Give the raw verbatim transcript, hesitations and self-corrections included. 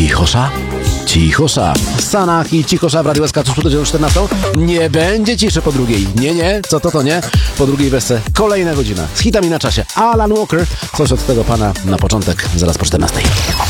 Cichosza, cichosza. Sanach i cichosza w Radiu S K tuż przed czternastą. Nie będzie ciszy po drugiej. Nie, nie, co to, to nie. Po drugiej wersce kolejna godzina z hitami na czasie. Alan Walker, coś od tego pana na początek, zaraz po czternastej.